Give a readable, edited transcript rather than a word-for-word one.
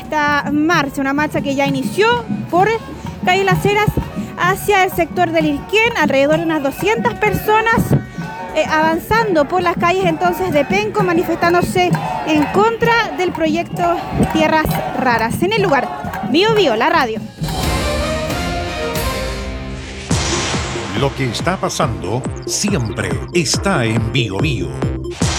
esta marcha, una marcha que ya inició por calle Las Heras hacia el sector del Irquén, alrededor de unas 200 personas avanzando por las calles entonces de Penco, manifestándose en contra del proyecto Tierras Raras. En el lugar, Bio Bio, la radio. Lo que está pasando siempre está en Bio Bio.